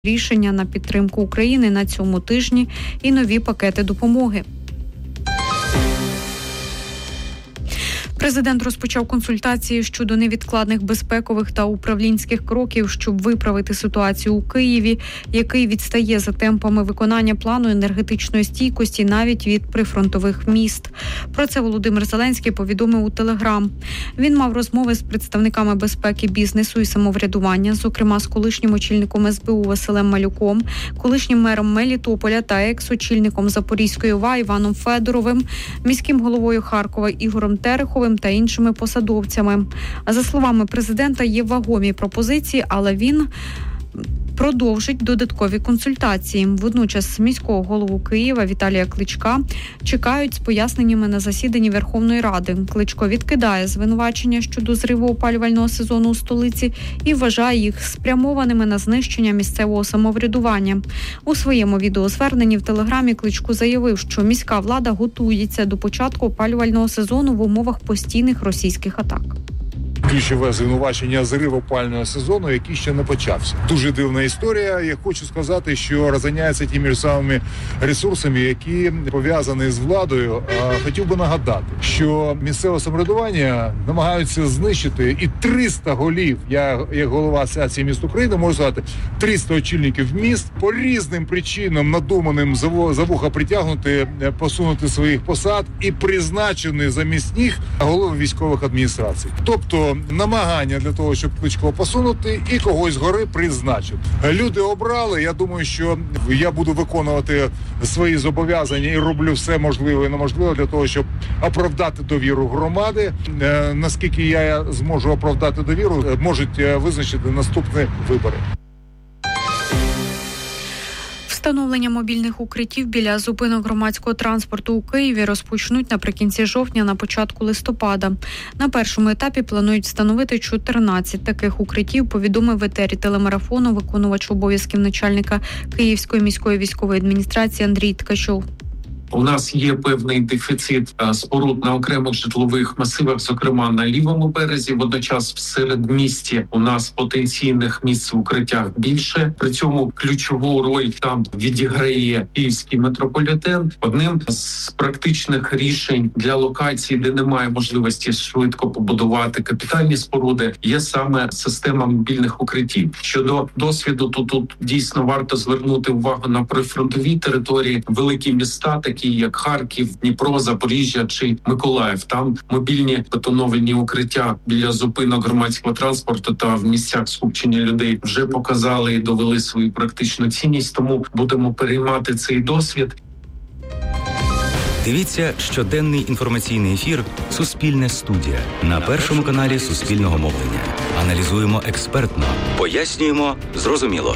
рішення на підтримку України на цьому тижні і нові пакети допомоги. Президент розпочав консультації щодо невідкладних безпекових та управлінських кроків, щоб виправити ситуацію у Києві, який відстає за темпами виконання плану енергетичної стійкості навіть від прифронтових міст. Про це Володимир Зеленський повідомив у Телеграм. Він мав розмови з представниками безпеки, бізнесу і самоврядування, зокрема з колишнім очільником СБУ Василем Малюком, колишнім мером Мелітополя та екс-очільником Запорізької ОВА Іваном Федоровим, міським головою Харкова Ігорем Тереховим та іншими посадовцями. А за словами президента, є вагомі пропозиції, але він продовжить додаткові консультації. Водночас міського голову Києва Віталія Кличка чекають з поясненнями на засіданні Верховної Ради. Кличко відкидає звинувачення щодо зриву опалювального сезону у столиці і вважає їх спрямованими на знищення місцевого самоврядування. У своєму відеозверненні в Телеграмі Кличко заявив, що міська влада готується до початку опалювального сезону в умовах постійних російських атак. Ключове звинувачення зриву опалювального сезону, який ще не почався. Дуже дивна історія. Я хочу сказати, що розганяється тими ж самими ресурсами, які пов'язані з владою. Хотів би нагадати, що місцеве самоврядування намагаються знищити і 300 голів. Я, як голова Асоціації міст України, можу сказати, 300 очільників міст по різним причинам надуманим за вуха притягнути, посунути своїх посад і призначені замість них голови військових адміністрацій. Тобто намагання для того, щоб Кличко посунути і когось згори призначити. Люди обрали, я думаю, що я буду виконувати свої зобов'язання і роблю все можливе і неможливе для того, щоб оправдати довіру громади. Наскільки я зможу оправдати довіру, можуть визначити наступні вибори. Встановлення мобільних укриттів біля зупинок громадського транспорту у Києві розпочнуть наприкінці жовтня, на початку листопада. На першому етапі планують встановити 14 таких укриттів, повідомив в етері телемарафону виконувач обов'язків начальника Київської міської військової адміністрації Андрій Ткачов. У нас є певний дефіцит споруд на окремих житлових масивах, зокрема на лівому березі. Водночас в середмісті у нас потенційних місць в укриттях більше. При цьому ключову роль там відіграє київський метрополітен. Одним з практичних рішень для локацій, де немає можливості швидко побудувати капітальні споруди, є саме система мобільних укриттів. Щодо досвіду, то тут дійсно варто звернути увагу на прифронтові території, великі міста, такі як Харків, Дніпро, Запоріжжя чи Миколаїв. Там мобільні бетоновані укриття біля зупинок громадського транспорту та в місцях скупчення людей вже показали і довели свою практичну цінність, тому будемо переймати цей досвід. Дивіться щоденний інформаційний ефір «Суспільне студія» на Першому каналі Суспільного мовлення. Аналізуємо експертно, пояснюємо зрозуміло.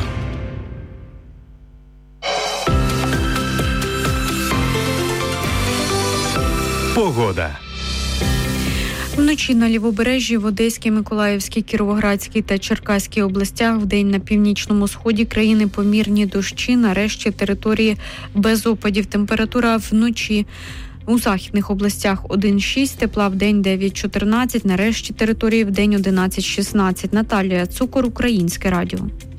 Погода. Вночі на Лівобережжі, в Одеській, Миколаївській, Кіровоградській та Черкаській областях, вдень на північному сході країни помірні дощі, на решті території без опадів. Температура вночі у західних областях 1,6, тепла вдень 9,14, на решті території вдень 11,16. Наталія Цукор, Українське радіо.